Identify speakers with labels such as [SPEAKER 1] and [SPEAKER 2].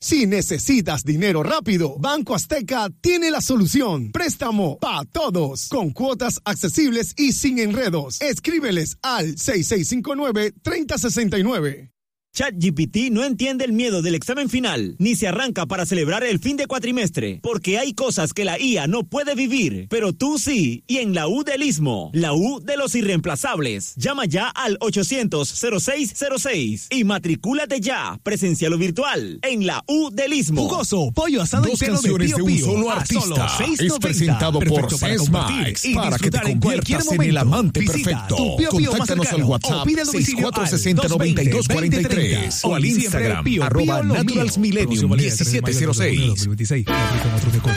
[SPEAKER 1] Si necesitas dinero rápido, Banco Azteca tiene la solución. Préstamo para todos, con cuotas accesibles y sin enredos. Escríbeles al 6659-3069.
[SPEAKER 2] ChatGPT no entiende el miedo del examen final, ni se arranca para celebrar el fin de cuatrimestre, porque hay cosas que la IA no puede vivir, pero tú sí, y en la U del Istmo, la U de los irreemplazables. Llama ya al 800-0606 y matricúlate ya, presencial o virtual, en la U del Istmo.
[SPEAKER 3] Jugoso, pollo asado y pelo de Pío Pío.
[SPEAKER 4] De un solo artista. Es presentado por Sesmax para que te conviertas en el amante perfecto. Contáctanos al WhatsApp 6460-9243 o al Instagram @naturalsmillenium 1706.